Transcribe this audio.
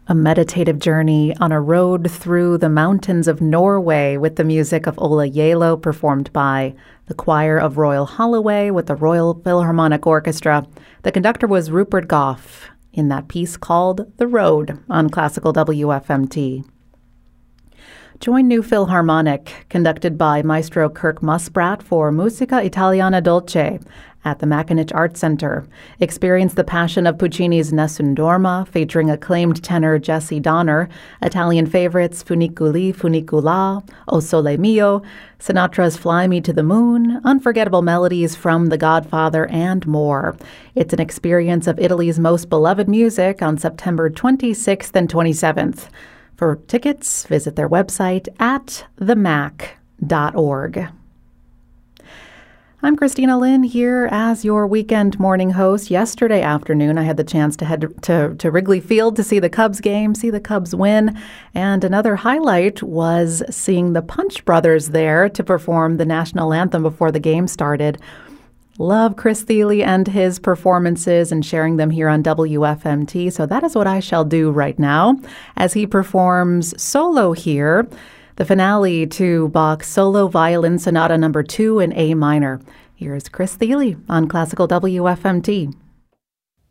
A meditative journey on a road through the mountains of Norway with the music of Ola Yalo, performed by the Choir of Royal Holloway with the Royal Philharmonic Orchestra. The conductor was Rupert Goff in that piece called The Road on Classical WFMT. Join New Philharmonic, conducted by Maestro Kirk Muspratt, for Musica Italiana Dolce at the Mackinac Art Center. Experience the passion of Puccini's Nessun Dorma, featuring acclaimed tenor Jesse Donner, Italian favorites Funiculi Funicula, O Sole Mio, Sinatra's Fly Me to the Moon, unforgettable melodies from The Godfather, and more. It's an experience of Italy's most beloved music on September 26th and 27th. For tickets, visit their website at themac.org. I'm Christina Lynn here as your weekend morning host. Yesterday afternoon, I had the chance to head to Wrigley Field to see the Cubs game, see the Cubs win. And another highlight was seeing the Punch Brothers there to perform the national anthem before the game started. Love Chris Thile and his performances and sharing them here on WFMT. So that is what I shall do right now as he performs solo here, the finale to Bach's Solo Violin Sonata No. 2 in A minor. Here's Chris Thile on Classical WFMT.